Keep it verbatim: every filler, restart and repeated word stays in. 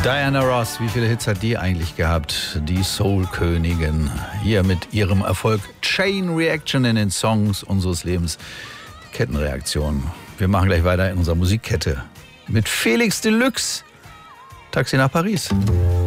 Diana Ross, wie viele Hits hat die eigentlich gehabt? Die Soul-Königin. Hier mit ihrem Erfolg Chain Reaction in den Songs unseres Lebens. Kettenreaktion. Wir machen gleich weiter in unserer Musikkette mit Felix Deluxe. Taxi nach Paris.